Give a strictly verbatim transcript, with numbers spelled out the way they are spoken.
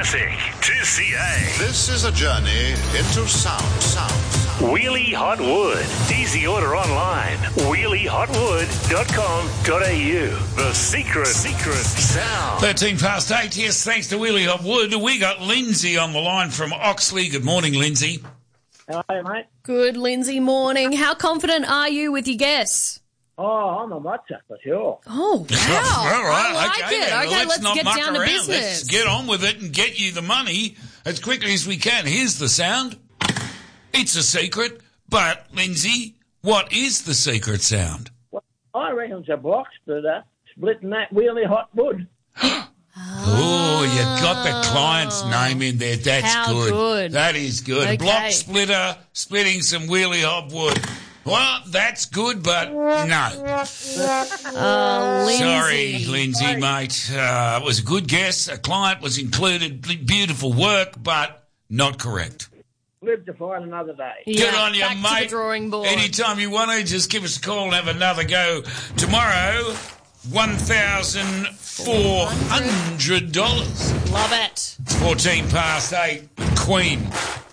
Classic two C A. This is a journey into sound, sound, sound. Wheelie Hot Wood. Easy order online. wheelie hot wood dot com dot a u. The secret, secret sound. thirteen past eight, yes, thanks to Wheelie Hot Wood. We got Lindsay on the line from Oxley. Good morning, Lindsay. How are you, mate? Good, Lindsay, morning. How confident are you with your guess? Oh, I'm a WhatsApp for sure. Oh, wow. All right, I like okay, it. then. Okay, let's, let's not get muck down to around. business. Let's get on with it and get you the money as quickly as we can. Here's the sound. It's a secret, but, Lindsay, what is the secret sound? Well, I reckon it's a box splitter splitting that wheelie hot wood. Oh, you got the client's name in there. That's How good. good. That is good. Okay. Block splitter, splitting some wheelie hot wood. Well, that's good, but no. Uh, Lindsay. Sorry, Lindsay, mate. Uh, it was a good guess. A client was included. Beautiful work, but not correct. Live to find another day. Yeah, Good on you, back mate. to the drawing board. Anytime you want to, just give us a call and have another go. Tomorrow, one thousand four hundred dollars. Love it. fourteen past eight, Queen.